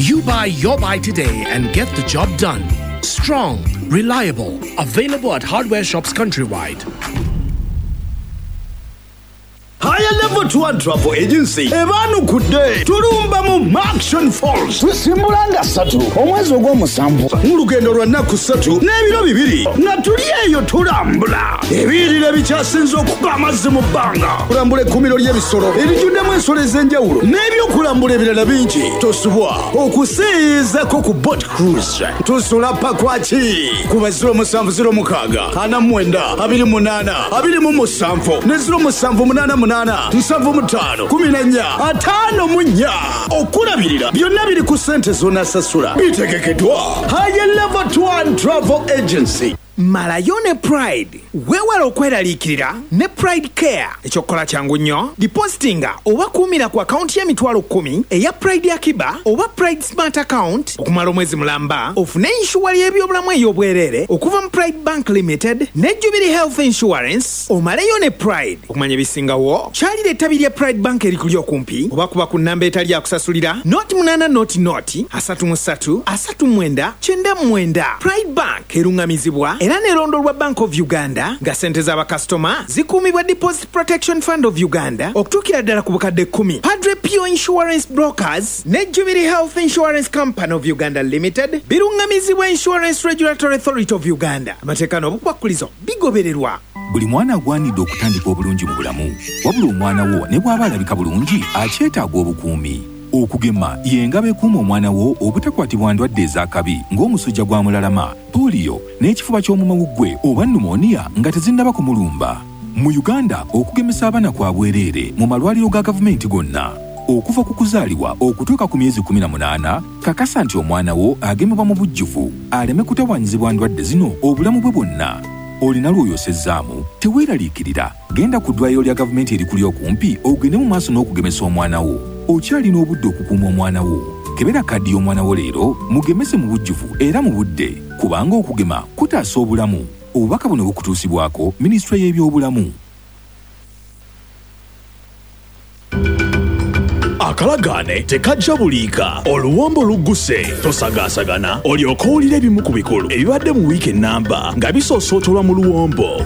You buy your buy today and get the job done. Strong, reliable, available at hardware shops countrywide. Higher Level 2 Travel Agency Ebanu Kude Tulumba mu Maction Falls tusimbulanga 3 omwezi ogw'omusanvu mu lugendo lwa nnaku 3 n'ebiro 2 nga tuli eyo tulambula ebirira bikyasinze okuba amazzi mu bbanga kulambula ekkumiro ly'ebisolo erijjuddemu ensolo ez'enjawulo n'ebyokulambula ebirala bingi tosubwa okuseeyeezako ku boat cruise tusula pakwaki ku ba 0706 49 28 27 ne 0788 7 5 4 okulabirira byonna biri ku ssente z'onasasula bitegekeddwa Higher Level 1 Travel Agency. Malayo ne Pride weewala okweraliikirira ne Pride Care ekyokukola kyangu nnyo depositinga oba kuumira ku akaunti y'emitwalo 10 eya Pride Akiba oba Pride Smart Account okumala omwezi mulamba ofune inshuwa y'ebyobulamu ey'obwereere okuva mu Pride Bank Limited ne Jubilee Health Insurance omaleyo ne Pride okumanya ebisingawo kyalira ettabi lya Pride Bank erikuli okumpi oba kuba ku nnamba etali yakusasulira noti 8 33 39 99 Pride Bank erungamizibwa era nerondolwa Bank of Uganda nga sente z'abakasitoma zikuumibwa Deposit Protection Fund of Uganda okutuukira ddala ku bukadde 10 Padre Pio Insurance Brokers ne Jubilee Health Insurance Company of Uganda Limited birungamizibwa Insurance Regulatory Authority of Uganda amateeka n'obukwakkulizo bigobererwa. Buli mwana agwanidde okutandika obulungi mu bulamu wabula omwana wo ne bw'aba alabika bulungi akyetaaga obukuumi. Okugema y'engabo ekuuma omwana wo obutakwatibwa ndwadde ez'akabi ng'omusujja gwa mulalama, polio n'ekifuba ky'omumawuggwe oba pneumonia nga tezinnaba kumulumba. Mu Uganda okugemesa abaana kwa bwereere mu malwaliro ga gavumenti gonna. Okuva ku kuzaalibwa okutuuka ku myezi 18 kakasa nti omwana wo agemebwa mu bujjuvu aleme kutawaanyizibwa ndwadde zino obulamu bwe bwonna. Olina lw'oyosezzaamu teweeraliikirira genda ku ddwaliro lya gavumenti erikuli okumpi ogende mu maaso n'okugemesa omwana wo. Okyalina obudde okukuuma omwana wo. Kebera kaddi y'omwana wo leero mugemese mu bujjuvu era mu budde kubanga okugema kutaasa obulamu. Obubaka buno bukutuusibwako Minisitule y'ebyobulamu. Akalagaane tekajja buliika oluwombo lugguse tosagaasagana olyoka owulira ebimu ku bikulu ebibadde mu wiiki ennamba nga bisoosootolwa mu luwombo.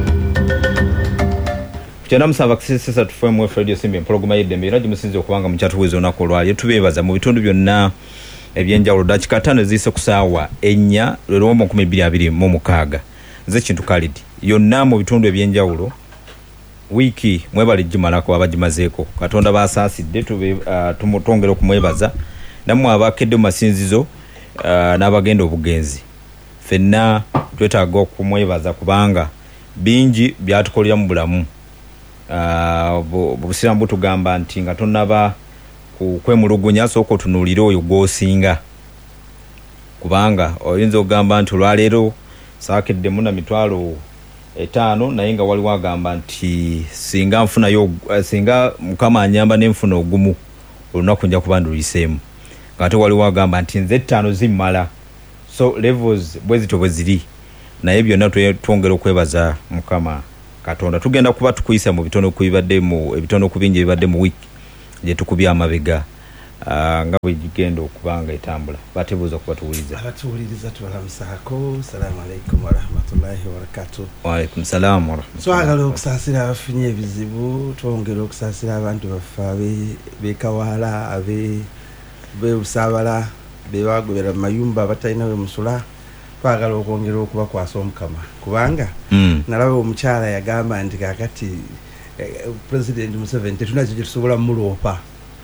Kuchana musava kisisa tufemu Radio Simbi empologoma y'eddembe era gimusinze okubanga mu kyatuwezo olunaku olwali tubeebaza mu bitundu byonna ebyenjawulo dakika 5 ziise ku ssaawa 4 Luwombo 2026 nze kintu kalidi yonna mu bitundu ebyenjawulo wiki mwebale gimalako abagimazeeko Katonda basaasidde tumutongera okumwebaza namwe abakedde mu masinzizo n'abagenda obugenzi fenna twetaaga okumwebaza kubanga bingi byatukolera mu bulamu. Busiramu butugamba nti nga tonnaba kwemulugunya sooka otunuulire oyo gw'osinga kubanga oyinza okugamba nti olwaleero saakeddemu na mitwalo 5 naye nga waliwo agamba nti singa Mukama anyamba n'enfuna ogumu olunaku nja kuba nduliseemu ng'ate waliwo agamba nti nze 5 zimmala so levels bwezito bwe ziri naye byonna twongera okwebaza Mukama Katonda. Tugenda kuba tukuyisa mu bitono kubibadde mu ebitono kubingi ebibadde mu week je tukubya amabega nga bwe gigenda okubanga etambula batebuza kuba tuwuliza abatuwuliriza tubalamusaako. Assalamu alaikum wa rahmatullahi wa barakatuh. Wa alaikum salaam wa rahmatullahi. Twagala okusaasira abafunye ebizibu twongera okusaasira abantu baffe beekawaala beebusaabala beewagobera mu mayumba abatalina we musula. Twagala okwongera okubakwasa Omukama kubanga nalaba omukyala yagamba nti kakati President Museveni tetunakyo gye tusobola muloopa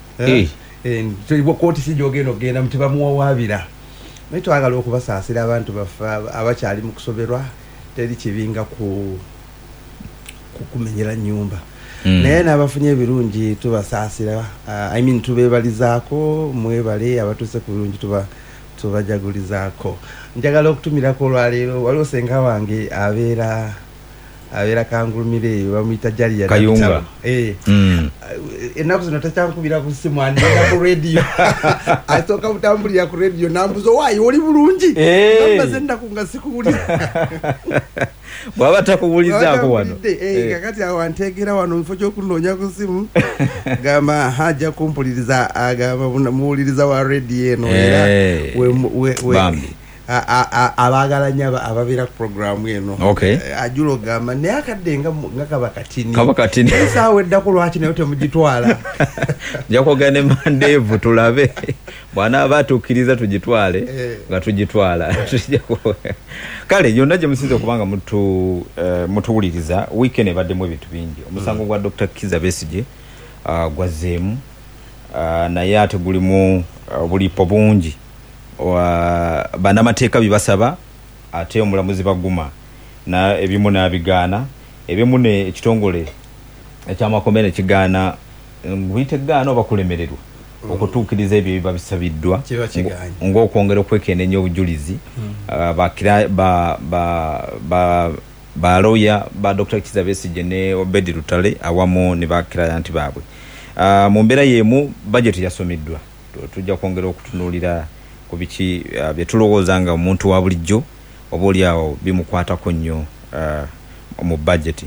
kooti si gyogenda muti bamuwawaabira naye twagala okubasaasira abantu baffe abakyali mu kusoberwa teri kibinga kumenyera nnyumba naye n'abafunye ebirungi tubasaasira tubeebalizaako mwebale abatuuse ku birungi tubajagulizaako. Njagala okutumirako olwaleero waliwo senga wange abeera abera kangulumire bamuyita Jali ya Kayunga enaku zino tachankubira ku simu andika ku radio atoka mutambulira ku radio nambuzo wayi oli bulungi nambaze ndakunga sikuli bwaba takubulizaako wano kakati awo antegera wano mfo kyokunoonya ku simu gamba haja kumpuliriza agamba muwuliriza wa radio eno era abagala nyaba ababira program eno ajulo gamba ne akadenga ngakabakatini sawe dako lwachi nayo temugitwala jakogane mandevu tulabe bwana abatukiriza tugitwale nga tugitwala kale yonna je musize kubanga mutuwuliriza weekend ebaddemu ebintu bingi omusango gwa Dr. Kizza Besigye gwazeemu naye ate gulimu bulipo bungi banamateeka bibasaba ate omulamuzi baguma na ebimu nabigaana ebimu ne ekitongole ekyamakomera kigaana ngwitegaana obakulemererwa okutuukiriza ebyo bibabisabiddwa ng'okwongera okwekenneenya obujulizi baloya ba Dr. Kizza Besigye ne Obedi Lutale awamu ne bakirayanti baabwe mu mbeera y'emu bajeti yasomeddwa tujja kwongera okutunuulira ku biki byetulowooza nga omuntu wa bulijjo oba oli awo bimukwatako nnyo mu budget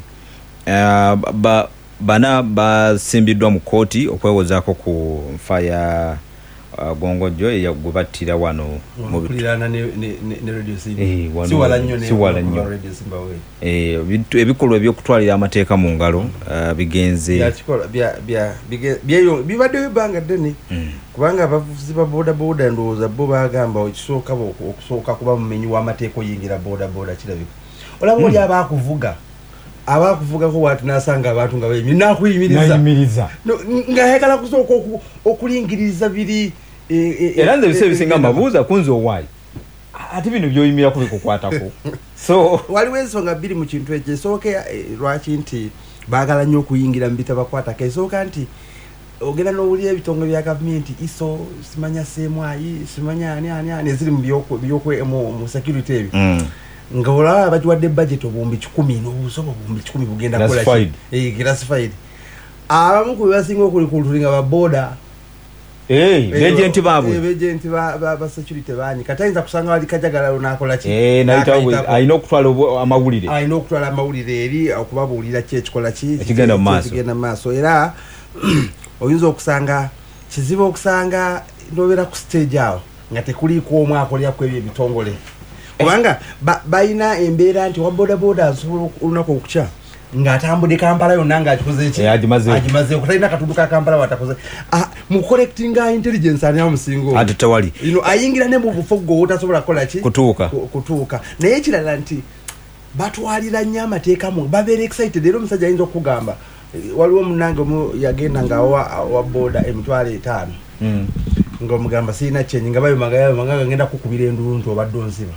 bana basimbiddwa mu kooti okwewozaako ku nfa ya Gongojjo eyagubattira wano mu kulirana ne radio Simba siwala nnyo ebikolwa ebyokutwalira amateeka mu ngalo bigenze bibadde bibanga ddene kubanga abavuzi ba boda ndowooza bo bagamba okusooka kuba mumenyi w'amateeka oyingira boda kirabika olaba oli abakuvuga ko watu nasanga abantu nga bayimi nakuyimiriza ngayagala kusooka okulingiriza biri era nze bise bisinga mabuuza kunze owaayi ate bino byoyimira kubikukwatako so waliwo ensonga bbiri mu kintu ekyo esooke lwaki nti baagala nnyo okuyingira mu bitabakwatako esooka nti ogenda n'owulira ebitongole bya gavumenti iso simanya semwayi simanya ani eziri mu security ebyo nga olaba batuwadde budget obuwumbi 10 n'obusobo obuwumbi 10 bugenda kukola classified abamu ku basinga okulikultulinga baboda agent baabwe agent ba security bani katayinza kusanga wali kajagala nakola ki ayina okutwala amawulire eri okubabuulira ki ekikola ki ekigenda mu maaso era oyinza okusanga kizibu okusanga ndobeera ku stage awo nga tekuliiko omwe akolera ku ebyo ebitongole kubanga bayina embeera nti wa boda asobola olunaku okukya ng'atambudde Kampala yonna ng'akikoze eki agimaze okutalina katundu ka Kampala watakoze mu collectinga intelligence ani amusinga ate tewali ayingira ne mu bufo gwo otasobola kukola ki kutuuka naye ekirala nti batwalira nnyo amateeka mu babeera excited era omusajja ayinza okugamba waliwo munange omu yagenda nga wa boda emitwalo 5 ng'omugamba sirina kyenyi nga bayomanga ngenda kukubira endulu nti obadde onziba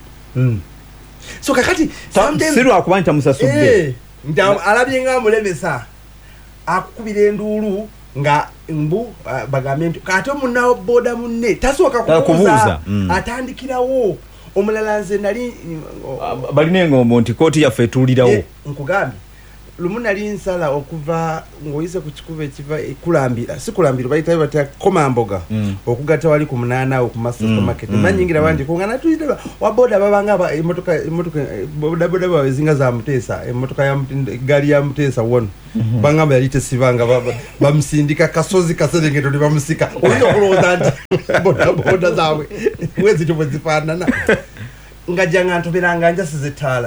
so kakati sirwakuba nti amusasudde alabye nga amulemesa akukubira enduulu nga bagambe nti ate omunawo boda munne tasooka kubuuza atandikirawo omulala nze nali balina engombo nti kooti yaffe etuulirawo nkugambye lumu nali nsala okuva ng'oyise ku kikuba ekiva sikulambira bayitayo batya Komamboga okugatta wali ku Munana ku Master Supermarket manyingira bandi kungana tuyitaba waboda babanga emotoka boda bawezinga za Mutesa emotoka ya gari ya Mutesa won bangamba yali tesibanga bamusindika kasozi kaserengeto ndi bamusika oyo kulooza nti boda zawe wezi tubo zifanana ngajanga ntoberanga njasize ttala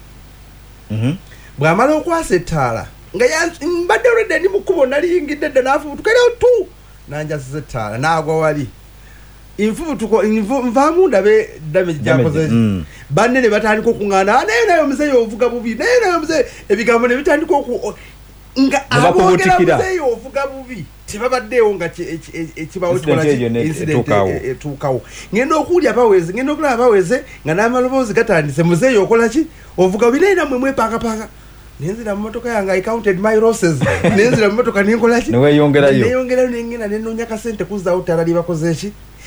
bwamala okwasa ettaala nga mbadde olwedde ndi mukubo naliyingidde dde naafubutukaleo tu nanjasiza ettaala naagwa wali nvaamu ndabe damage gyakoze banne ne batandika okuŋŋaana naye omuzeeyi ovuga bubi naye omuzeeyi ebigambo ne bitandika nga aboogera muzeeyi ovuga bubi tebabaddeewo nga ekibawo etuukawo ngenda okuwulya baweze ngenda okulaba baweze nga n'amaloboozi gatandise muzeeyi okola ki ovuga bubi naye nammwe mwepangapanga nenzira mu motoka yange I counted my losses nenzira mu motoka ninkola ki neweyongerayo nengenda nenonya kasente kuzaawo ttala libakoze ki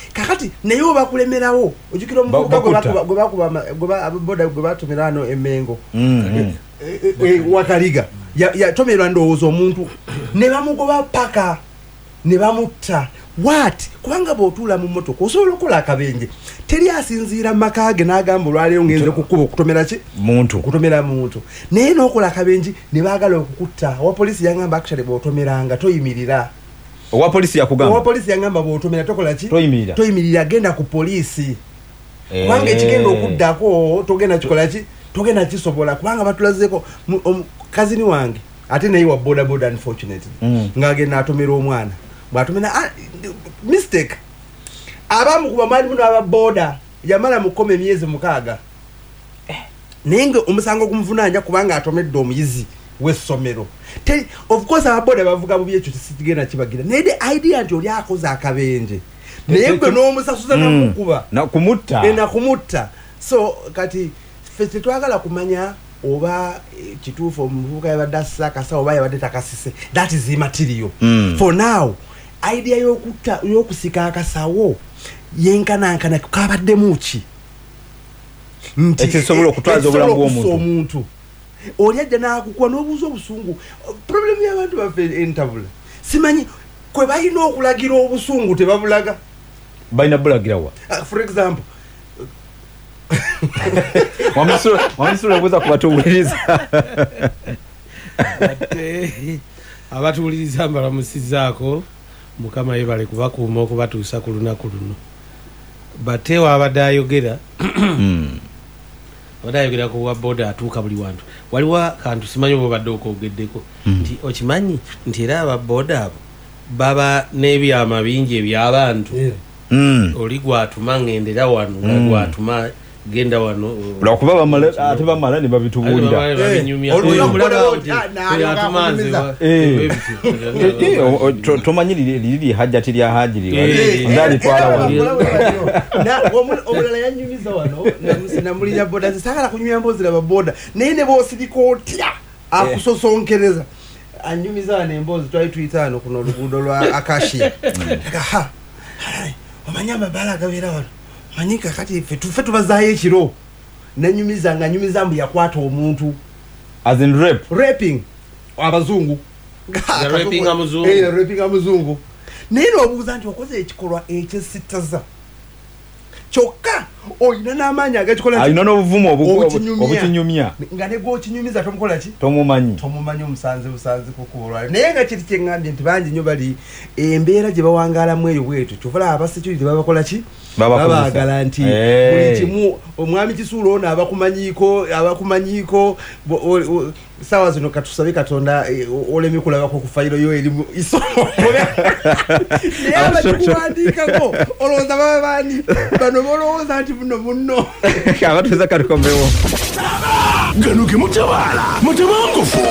kakati naye obakulemerawo ojukira omuvubuka boda gwe batumira ano Emengo Wakaliga yatomerwa ndowooza omuntu ne bamugoba paka ne bamutta what kubanga bw'otuula mu mmotoka osobola okukola akabenje teri asinziira mu maka ge n'agamba olwaleero ngenze kukuba okutomera ki kutomera muntu naye n'okola akabenje ne baagala okukutta owa polisi yangamba actually bw'otomeranga toyimirira owa polisi yangamba bw'otomera tokola ki toyimirira genda ku polisi kubanga ekigenda okuddako togenda kikola ki togenda kisobola kubanga batulazeeko kazini wange ate naye wa boda unfortunately ng'agenda atomera omwana bwatumena mistake abamu kuba mali muno ababoda yamala mukome myezi 6 nenge omusango kumvunanya kubanga atomedde omuyizi w'essomero of course ababoda bavuga bubi ekyo kisigenda kibagira naye the idea nti oli akoze akabenje naye gwe n'omusasuza namukuba nakumutta so kati fete twagala kumanya oba kituufu omuvubuka yabadde asisa akasa oba yabadde takasise that is immaterial for now idea y'okusika akasawo yenkanankana kabaddemu ki nti ekisobola okutwaza obulamu bw'omuntu oli ajja n'akukuwa n'obuuza obusungu problem y'abantu baffe entabula simanyi kwe balina okulagira obusungu tebabulaga balina bulagirawa for example wamisula okuza kubatuwuliriza abatuwuliriza mbalamusizaako mukama yebale kubakuuma okubatuusa ku lunaku luno bateewa abadde ayogera ku wa boda atuuka buli wantu waliwo kantu simanyi oba obadde okwogeddeko nti okimanyi nti era ababoda abo baba n'ebyama bingi eby'abantu oli gwatuma ngendera wano gwatuma genda wano lwakuba ate bamala ne babitubuulira tomanyi liri hajjati lya hajiri zalitwala omulala yanyumiza wano namulinya boda zisagala kunywa mbozi baboda naye ne boosirika otya akusosonkereza anyumiza wano emboozi twali tuyitaano kuno oluguudo lwa Akashia omanya amabala agabeera wano manyika kati ffe tubazaayo ekiro nanyumiza mbu yakwata omuntu as in raping abazungu raping amuzungu naye n'obuuza nti okoze ekikolwa ekyesitaza kyokka olina n'amaanyi agakikola alina n'obuvumu obukinyumya nga ne gwokinyumiza tomukola ki tomumanyi omusanze kukuba olwale naye nga kiri kyeŋŋambye nti bangi nnyo bali embeera gye bawangaalamu eyo bwetyo kyovula abasecurity babakola ki babaagala nti buli kimu omwami Kisuula ono abakumanyiiko sawa zino katusabe Katonda olemi kulabako ku fayiro yo erimu isomo naye abakikuwandiikako olowooza baba baani bano bolowooza nti buno abatuuza katukomewo gano ge mutabaala mutabangufu